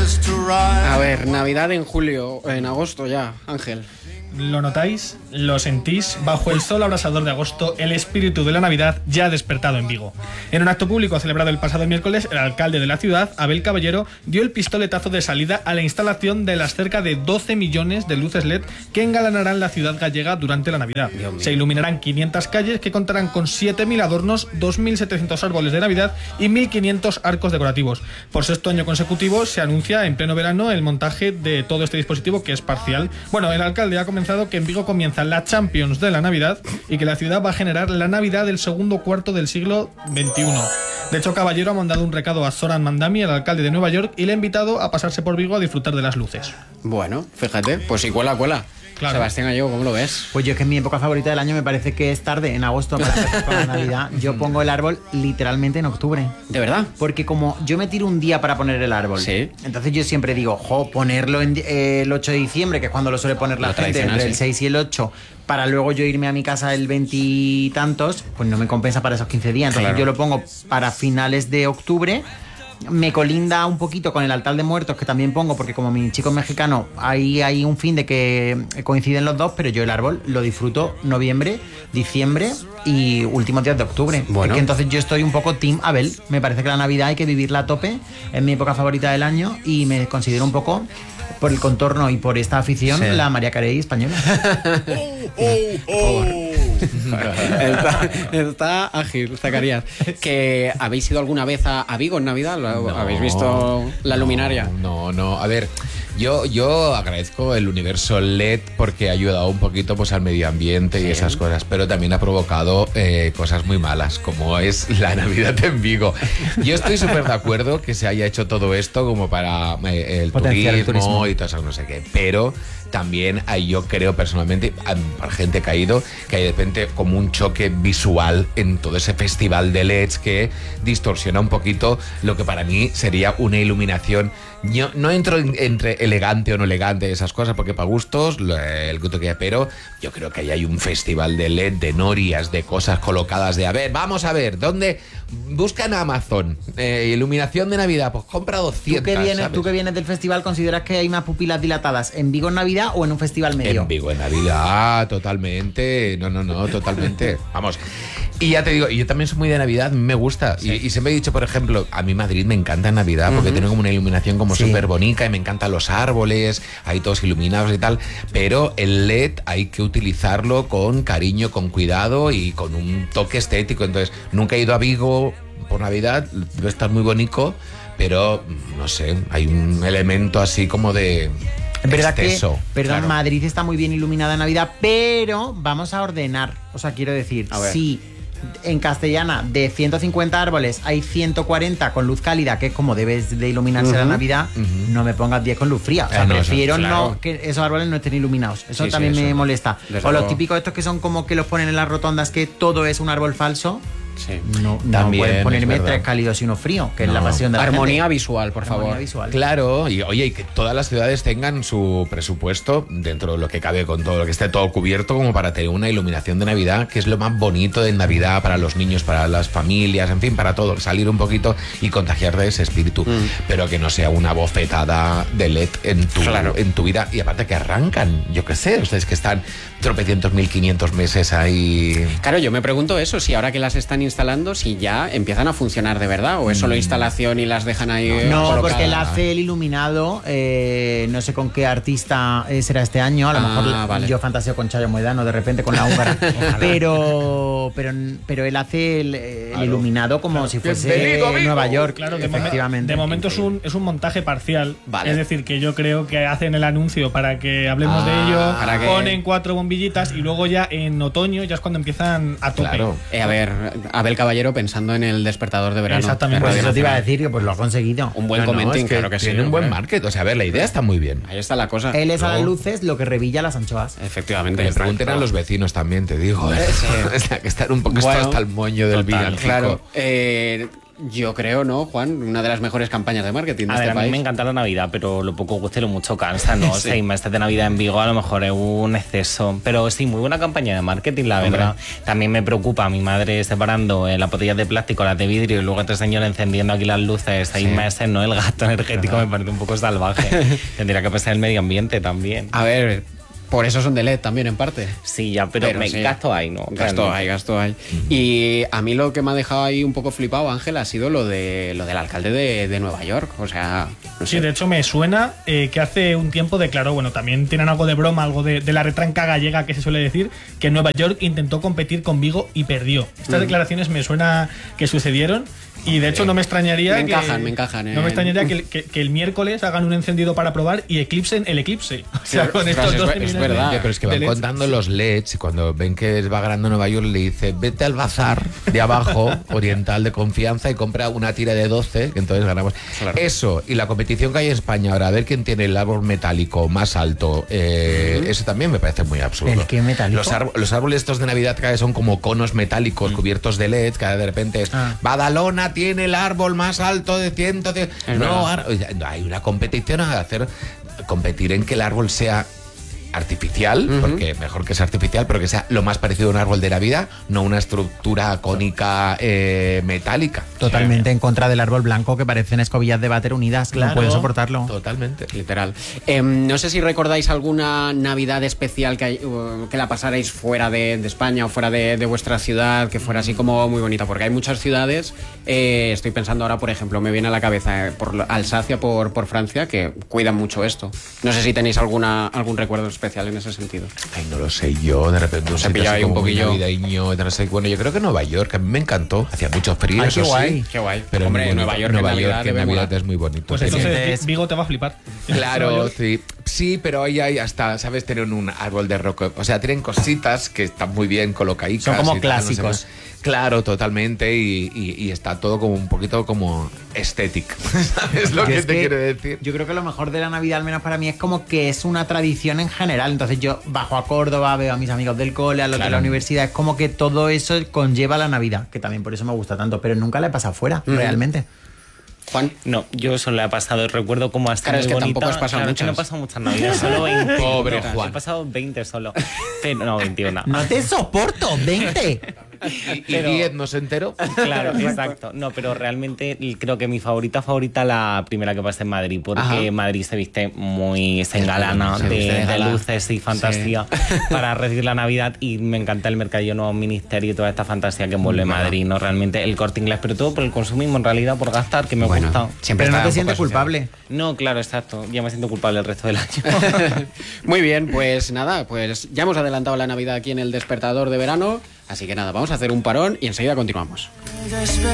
A ver, Navidad en julio, en agosto ya, Ángel. ¿Lo notáis? ¿Lo sentís? Bajo el sol abrasador de agosto, el espíritu de la Navidad ya ha despertado en Vigo. En un acto público celebrado el pasado miércoles, el alcalde de la ciudad, Abel Caballero, dio el pistoletazo de salida a la instalación de las cerca de 12 millones de luces LED que engalanarán la ciudad gallega durante la Navidad. Se iluminarán 500 calles que contarán con 7.000 adornos, 2.700 árboles de Navidad y 1.500 arcos decorativos. Por sexto año consecutivo se anuncia en pleno verano el montaje de todo este dispositivo, que es parcial. Bueno, el alcalde ha comenzado que en Vigo comienza la Champions de la Navidad y que la ciudad va a generar la Navidad del segundo cuarto del siglo XXI. De hecho, Caballero ha mandado un recado a Zoran Mandami, el alcalde de Nueva York, y le ha invitado a pasarse por Vigo a disfrutar de las luces. Bueno, fíjate, pues sí, cuela. Claro. Sebastián Gallego, ¿cómo lo ves? Pues yo, es que es mi época favorita del año, me parece que es tarde, en agosto, para empezar con la Navidad. Yo pongo el árbol literalmente en octubre. ¿De verdad? Porque como yo me tiro un día para poner el árbol, sí, entonces yo siempre digo, ponerlo en el 8 de diciembre, que es cuando lo suele poner la gente, entre el 6 y el 8, para luego yo irme a mi casa el 20 y tantos, pues no me compensa para esos 15 días. Entonces yo lo pongo para finales de octubre. Me colinda un poquito con el altar de muertos, que también pongo, porque como mi chico es mexicano, ahí hay un fin de que coinciden los dos, pero yo el árbol lo disfruto noviembre, diciembre y últimos días de octubre. Bueno. Es que entonces yo estoy un poco team Abel. Me parece que la Navidad hay que vivirla a tope, es mi época favorita del año y me considero un poco, por el contorno y por esta afición, sí, la María Carey española. Está ágil, Zacarías. ¿Que habéis ido alguna vez a Vigo en Navidad? No, ¿habéis visto la luminaria? No. A ver, yo agradezco el universo LED porque ha ayudado un poquito pues al medio ambiente, sí, y esas cosas, pero también ha provocado cosas muy malas, como es la Navidad en Vigo. Yo estoy súper de acuerdo que se haya hecho todo esto como para el turismo y todo eso, no sé qué, pero también yo creo personalmente, para gente que ha ido, que hay de repente como un choque visual en todo ese festival de LEDs que distorsiona un poquito lo que para mí sería una iluminación. Yo no entro entre elegante o no elegante, esas cosas, porque para gustos, el gusto que hay, pero yo creo que ahí hay un festival de LED, de norias, de cosas colocadas de, vamos a ver, ¿dónde? Busca en Amazon, iluminación de Navidad, pues compra 200. ¿Tú que vienes del festival, consideras que hay más pupilas dilatadas en Vigo en Navidad o en un festival medio? En Vigo en Navidad, totalmente, no, totalmente, vamos. Y ya te digo, yo también soy muy de Navidad, me gusta, sí. Y siempre he dicho, por ejemplo, a mí Madrid me encanta en Navidad, porque tiene como una iluminación como súper bonita y me encantan los árboles, ahí todos iluminados y tal, pero el LED hay que utilizarlo con cariño, con cuidado y con un toque estético. Entonces, nunca he ido a Vigo por Navidad, debe estar muy bonito, pero no sé, hay un elemento así como de... Es verdad exceso, que, perdón, claro. Madrid está muy bien iluminada en Navidad, pero vamos a ordenar. O sea, quiero decir, si en Castellana de 150 árboles hay 140 con luz cálida, que es como debes de iluminarse la Navidad, no me pongas 10 con luz fría. O sea, prefiero que esos árboles no estén iluminados. Eso también me molesta. O los típicos estos que son como que los ponen en las rotondas, que todo es un árbol falso. Sí. No pueden ponerme 3 cálidos y uno frío, que es la pasión de la armonía gente. Visual, por favor. Visual. Claro, y oye, y que todas las ciudades tengan su presupuesto dentro de lo que cabe, con todo lo que esté todo cubierto, como para tener una iluminación de Navidad, que es lo más bonito de Navidad para los niños, para las familias, en fin, para todo, salir un poquito y contagiar de ese espíritu, pero que no sea una bofetada de LED en tu vida. Y aparte que arrancan, yo qué sé, ustedes que están tropecientos 1500 meses ahí. Claro, yo me pregunto eso, si ahora que las están instalando, si ya empiezan a funcionar de verdad, o es solo instalación y las dejan ahí No, porque él hace el iluminado, no sé con qué artista será este año, a lo mejor yo fantaseo con Chayo Moedano de repente con la húngara, pero él hace el iluminado como si fuese Nueva York, claro, efectivamente. De momento es un montaje parcial, es decir, que yo creo que hacen el anuncio para que hablemos de ello, ponen 4 bombillitas y luego ya en otoño ya es cuando empiezan a tope. Claro. A ver, Abel Caballero pensando en el despertador de verano. Exactamente. Pues eso te iba a decir, que pues lo ha conseguido. Un buen comenting, claro que sí. Tiene un buen market. O sea, a ver, la idea está muy bien. Ahí está la cosa. Él es a las luces lo que revilla las anchoas. Efectivamente. Que le pregunten a los vecinos también, te digo. Que están un poco hasta el moño del villancico. Claro. Yo creo, ¿no, Juan? Una de las mejores campañas de marketing de A ver, este a mí país. me encanta la Navidad, pero lo poco guste y lo mucho cansa, ¿no? Sí. 6 meses de Navidad en Vigo a lo mejor es un exceso. Pero sí, muy buena campaña de marketing, la verdad. También me preocupa a mi madre separando las botellas de plástico, las de vidrio, y luego este señor encendiendo aquí las luces 6 meses, ¿no? El gasto energético me parece un poco salvaje. Tendría que pensar en el medio ambiente también. A ver, por eso son de LED también en parte. Sí, ya, pero sí. gasto hay, ¿no? Gasto hay. Y a mí lo que me ha dejado ahí un poco flipado, Ángel, ha sido lo del alcalde de Nueva York. O sea, no sé. Sí, de hecho me suena que hace un tiempo declaró, bueno, también tienen algo de broma, algo de la retranca gallega que se suele decir, que Nueva York intentó competir con Vigo y perdió. Estas declaraciones me suena que sucedieron. Y de hecho no me extrañaría me encajan. No me extrañaría que el miércoles hagan un encendido para probar y eclipsen el eclipse. O sea, con estos dos es verdad. Pero es que van contando los LEDs y cuando ven que va ganando Nueva York le dice vete al bazar de abajo, oriental de confianza, y compra una tira de 12, que entonces ganamos. Claro. Eso, y la competición que hay en España ahora, a ver quién tiene el árbol metálico más alto, eso también me parece muy absurdo. ¿El qué metálico? Los árboles estos de Navidad cada vez son como conos metálicos cubiertos de LED, cada de repente es Badalona tiene el árbol más alto de 110. No, hay una competición a competir en que el árbol sea artificial, porque mejor que sea artificial, pero que sea lo más parecido a un árbol de Navidad, no una estructura cónica metálica. Totalmente en contra del árbol blanco, que parecen escobillas de váter unidas. Claro, no puedo soportarlo. Totalmente. Literal. No sé si recordáis alguna Navidad especial que la pasarais fuera de España o fuera de vuestra ciudad, que fuera así como muy bonita, porque hay muchas ciudades. Estoy pensando ahora, por ejemplo, me viene a la cabeza por Alsacia, por Francia, que cuidan mucho esto. No sé si tenéis algún recuerdo especial en ese sentido. Ay, no lo sé yo, de repente se pilla ahí un poquillo navideño, no sé. Bueno, yo creo que Nueva York, a mí me encantó, hacía mucho frío. Ay, qué guay. Qué guay. Pero hombre, Nueva York en Navidad es muy bonito. Pues entonces Vigo te va a flipar. Claro, sí, pero ahí hay hasta, ¿sabes? Tienen un árbol de rock, o sea, tienen cositas que están muy bien colocaditas. Son como y clásicos. Tal, no sé. Claro, totalmente, y está todo como un poquito como estético. ¿Sabes lo que te quiero decir? Yo creo que lo mejor de la Navidad, al menos para mí, es como que es una tradición en general. Entonces yo bajo a Córdoba, veo a mis amigos del cole, a los de la universidad, es como que todo eso conlleva la Navidad, que también por eso me gusta tanto, pero nunca la he pasado fuera, realmente. Juan. No, yo solo he pasado, recuerdo cómo hasta claro, muy es que bonita. tampoco has pasado muchas. Que no he pasado muchas navidades, solo 20. Pobre Juan. He pasado 20 solo. Pero no, 21. No te soporto, 20. Y 10 no se enteró. Claro, exacto. No, pero realmente creo que mi favorita, la primera que pasé en Madrid, porque Madrid se viste se engalana de luces y fantasía para recibir la Navidad, y me encanta el Mercadillo Nuevo Ministerio y toda esta fantasía que envuelve Madrid, ¿no? Realmente el Corte Inglés, pero todo por el consumismo, en realidad, por gastar, que me gusta. Pero no te sientes culpable. No, claro, exacto. Ya me siento culpable el resto del año. Muy bien, pues nada, pues ya hemos adelantado la Navidad aquí en el Despertador de Verano, así que nada, vamos a hacer un parón y enseguida continuamos.